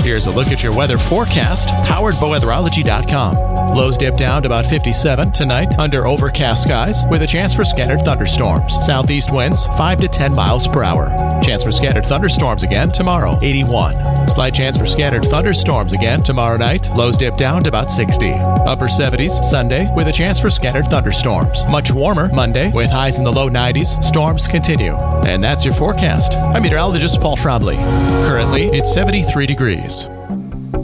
Here's a look at your weather forecast, powered by weatherology.com. Lows dip down to about 57 tonight under overcast skies with a chance for scattered thunderstorms. Southeast winds 5 to 10 miles per hour. Chance for scattered thunderstorms again tomorrow, 81. Slight chance for scattered thunderstorms again tomorrow night. Lows dip down to about 60. Upper 70s Sunday with a chance for scattered thunderstorms. Much warmer Monday with highs in the low 90s. Storms continue. And that's your forecast. I'm meteorologist Paul Trombley. Currently, it's 73 degrees.